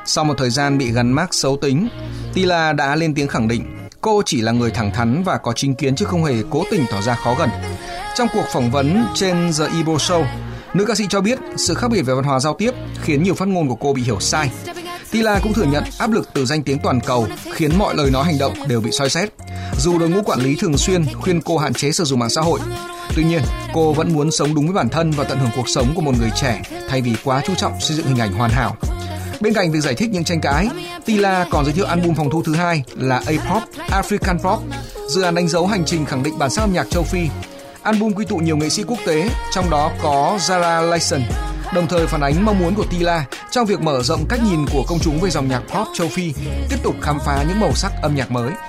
Sau một thời gian bị gắn mác xấu tính, Tila đã lên tiếng khẳng định cô chỉ là người thẳng thắn và có chính kiến chứ không hề cố tình tỏ ra khó gần. Trong cuộc phỏng vấn trên The Ebro Show, nữ ca sĩ cho biết sự khác biệt về văn hóa giao tiếp khiến nhiều phát ngôn của cô bị hiểu sai. Tila cũng thừa nhận áp lực từ danh tiếng toàn cầu khiến mọi lời nói hành động đều bị soi xét. Dù đội ngũ quản lý thường xuyên khuyên cô hạn chế sử dụng mạng xã hội, tuy nhiên cô vẫn muốn sống đúng với bản thân và tận hưởng cuộc sống của một người trẻ thay vì quá chú trọng xây dựng hình ảnh hoàn hảo. Bên cạnh việc giải thích những tranh cãi, Tila còn giới thiệu album phòng thu thứ hai là A-Pop, African Pop, dự án đánh dấu hành trình khẳng định bản sắc âm nhạc châu Phi. Album quy tụ nhiều nghệ sĩ quốc tế, trong đó có Zara Larsson, đồng thời phản ánh mong muốn của Tila trong việc mở rộng cách nhìn của công chúng về dòng nhạc pop châu Phi, tiếp tục khám phá những màu sắc âm nhạc mới.